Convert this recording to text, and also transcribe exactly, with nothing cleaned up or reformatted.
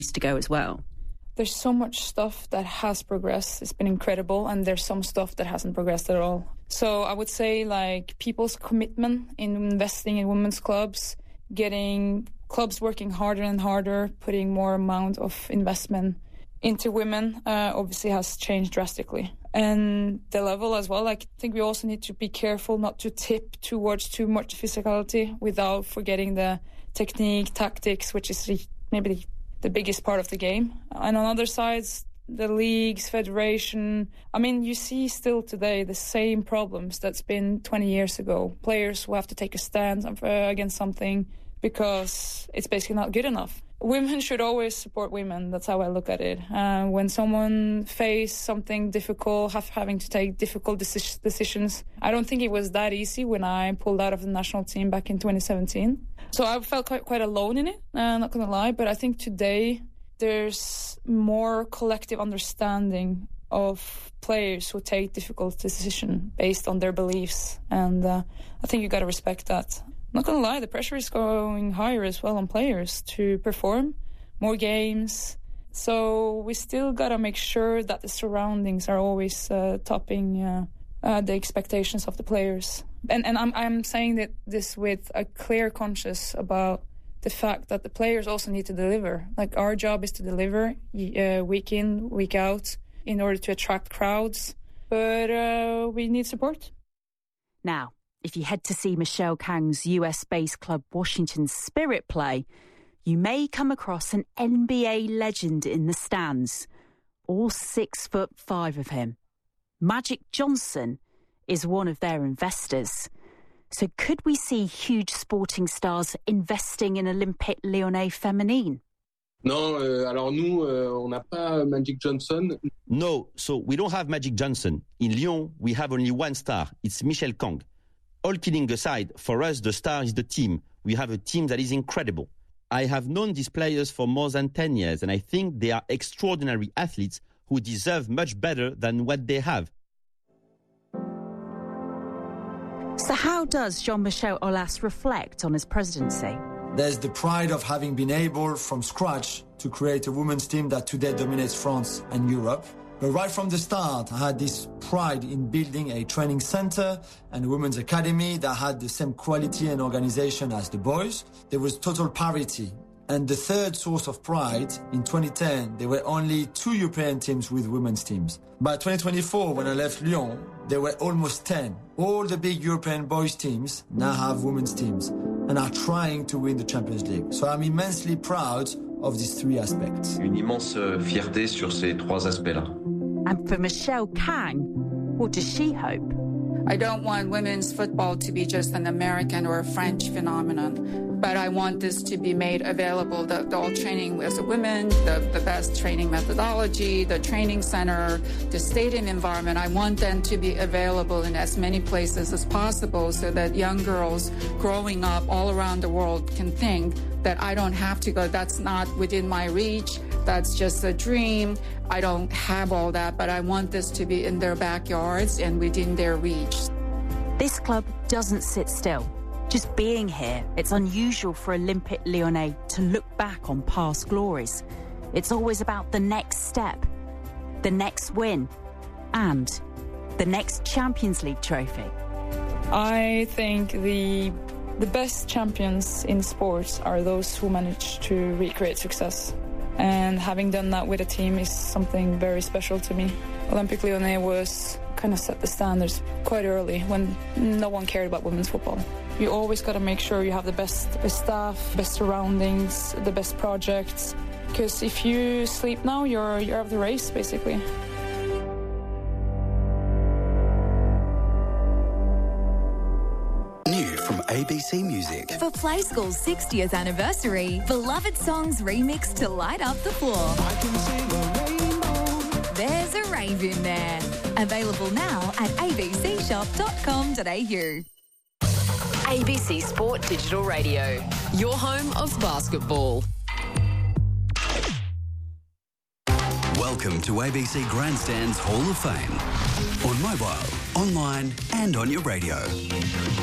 to go as well. There's so much stuff that has progressed. It's been incredible, and there's some stuff that hasn't progressed at all. So I would say, like, people's commitment in investing in women's clubs, getting clubs working harder and harder, putting more amount of investment into women, uh, obviously has changed drastically. And the level as well, like, I think we also need to be careful not to tip towards too much physicality without forgetting the technique, tactics, which is maybe the the biggest part of the game. And on other sides, the leagues, federation, I mean, you see still today the same problems that's been twenty years ago. Players who have to take a stand uh, against something because it's basically not good enough. Women should always support women. That's how I look at it. Uh, when someone face something difficult, have, having to take difficult deci- decisions, I don't think it was that easy when I pulled out of the national team back in twenty seventeen. So I felt quite, quite alone in it, uh, not going to lie. But I think today there's more collective understanding of players who take difficult decisions based on their beliefs. And uh, I think you got to respect that. Not going to lie, the pressure is going higher as well on players to perform more games. So we still got to make sure that the surroundings are always uh, topping uh, uh, the expectations of the players. And and I'm I'm saying that this with a clear conscience about the fact that the players also need to deliver. Like, our job is to deliver uh, week in, week out in order to attract crowds. But uh, we need support. Now, if you head to see Michelle Kang's U S-based club Washington Spirit play, you may come across an N B A legend in the stands, all six foot five of him. Magic Johnson is one of their investors. So could we see huge sporting stars investing in Olympique Lyonnais Féminine? Non, euh, alors nous, euh, on n'a pas Magic Johnson. No, so we don't have Magic Johnson. In Lyon, we have only one star. It's Michelle Kang. All kidding aside, for us, the star is the team. We have a team that is incredible. I have known these players for more than ten years, and I think they are extraordinary athletes who deserve much better than what they have. So how does Jean-Michel Aulas reflect on his presidency? There's the pride of having been able, from scratch, to create a women's team that today dominates France and Europe. But right from the start, I had this pride in building a training center and a women's academy that had the same quality and organization as the boys. There was total parity. And the third source of pride, in twenty ten, there were only two European teams with women's teams. By twenty twenty-four, when I left Lyon, there were almost ten. All the big European boys teams now have women's teams and are trying to win the Champions League. So I'm immensely proud of these three aspects. Une immense fierté sur ces trois aspects-là. And for Michelle Kang, what does she hope? I don't want women's football to be just an American or a French phenomenon, but I want this to be made available, the, the all training as a women, the, the best training methodology, the training center, the stadium environment. I want them to be available in as many places as possible so that young girls growing up all around the world can think that I don't have to go, that's not within my reach, that's just a dream. I don't have all that, but I want this to be in their backyards and within their reach. This club doesn't sit still. Just being here, it's unusual for Olympique Lyonnais to look back on past glories. It's always about the next step, the next win, and the next Champions League trophy. I think the the best champions in sports are those who manage to recreate success. And having done that with a team is something very special to me. Olympique Lyonnais was kind of set the standards quite early when no one cared about women's football. You always got to make sure you have the best, best staff, best surroundings, the best projects. Because if you sleep now, you're you're out of the race, basically. New from A B C Music. For Play School's sixtieth anniversary, beloved songs remixed to light up the floor. I can sing a rainbow. There's a rave in there. Available now at a b c shop dot com dot a u. A B C Sport Digital Radio, your home of basketball. Welcome to A B C Grandstand's Hall of Fame. On mobile, online and on your radio.